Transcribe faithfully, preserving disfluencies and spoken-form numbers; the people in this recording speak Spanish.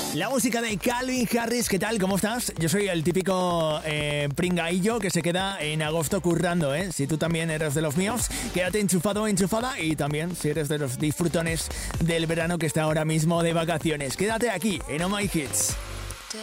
La música de Calvin Harris, ¿qué tal? ¿Cómo estás? Yo soy el típico eh, pringaillo que se queda en agosto currando, ¿eh? Si tú también eres de los míos, quédate enchufado o enchufada, y también si eres de los disfrutones del verano que está ahora mismo de vacaciones. Quédate aquí en Oh My Hits.